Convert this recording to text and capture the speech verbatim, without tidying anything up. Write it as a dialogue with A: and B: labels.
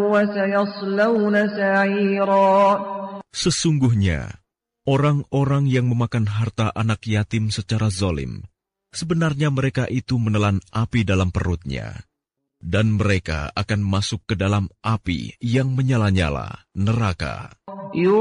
A: وسيصلون سعيرا.
B: Sesungguhnya, orang-orang yang memakan harta anak yatim secara zalim, sebenarnya mereka itu menelan api dalam perutnya, dan mereka akan masuk ke dalam api yang menyala-nyala, neraka.